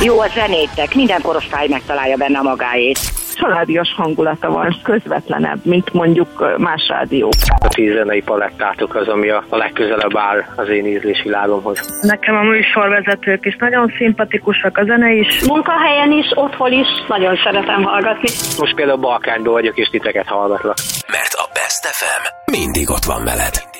Jó a zenétek, minden korosztály megtalálja benne a magáét. Családias hangulata van, közvetlenebb, mint mondjuk más rádió. A 10 zenei palettátok az, ami a legközelebb áll az én ízlésvilágomhoz. Nekem a műsorvezetők is nagyon szimpatikusak, a zene is. Munkahelyen is, otthon is nagyon szeretem hallgatni. Most például Balkányban vagyok, és titeket hallgatlak. Mert a Best FM mindig ott van veled.